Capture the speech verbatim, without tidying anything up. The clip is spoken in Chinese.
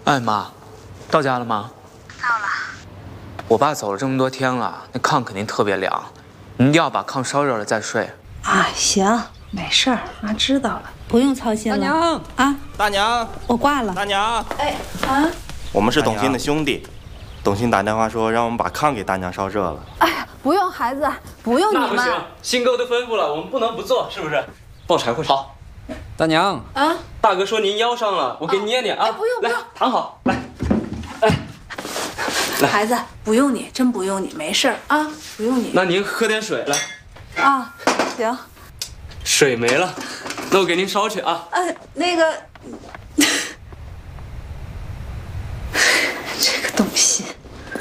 哎妈，到家了吗？ 到了。 我爸走了这么多天了，那炕肯定特别凉，你一定要把炕烧热了再睡。 啊，行，没事儿，妈知道了，不用操心了。 大娘啊， 大娘， 我挂了。 大娘， 哎啊， 我们是董卿的兄弟，董卿打电话说让我们把炕给大娘烧热了。 哎呀，不用孩子，不用你们。 那不行，新哥都吩咐了，我们不能不做，是不是？抱柴火去。好。 大娘啊， 大哥说您腰伤了，我给你捏捏啊。 哎，不用不用， 躺好，来，哎，来， 孩子，不用你，真不用你，没事儿啊，不用你。 那您喝点水来。 啊，行。 水没了，那我给您烧去啊。 呃，那个，这个东西。